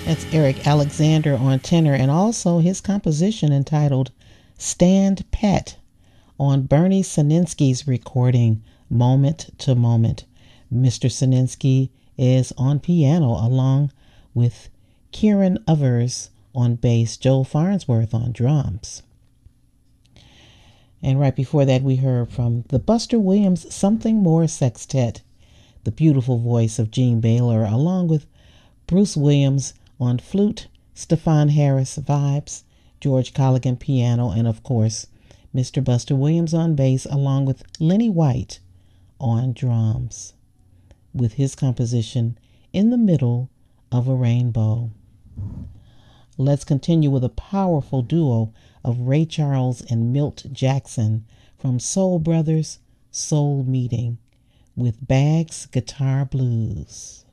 That's Eric Alexander on tenor, and also his composition entitled Stand Pat on Bernie Sininsky's recording Moment to Moment. Mr. Sininsky is on piano along with Kieran Uvers on bass, Joel Farnsworth on drums. And right before that, we heard from the Buster Williams Something More Sextet, the beautiful voice of Gene Baylor, along with Bruce Williams on flute, Stefan Harris vibes, George Colligan piano, and of course, Mr. Buster Williams on bass, along with Lenny White on drums, with his composition In the Middle of a Rainbow. Let's continue with a powerful duo of Ray Charles and Milt Jackson from Soul Brothers Soul Meeting with Bags Guitar Blues.